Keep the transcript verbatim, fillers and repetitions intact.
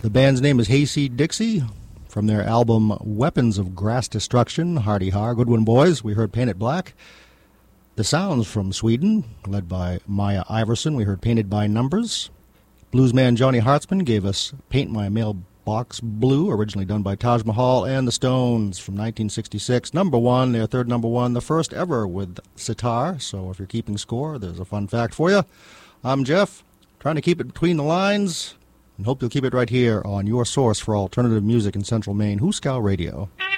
The band's name is Hayseed Dixie. From their album Weapons of Grass Destruction, Hardy Har, good one, boys. We heard Painted Black. The Sounds from Sweden, led by Maya Iverson, we heard Painted by Numbers. Bluesman Johnny Hartzman gave us Paint My Mailbox Blue, originally done by Taj Mahal. And the Stones from nineteen sixty-six, number one, their third number one, the first ever with sitar. So if you're keeping score, there's a fun fact for you. I'm Jeff, trying to keep it between the lines, and hope you'll keep it right here on your source for alternative music in Central Maine, Hooskow Radio.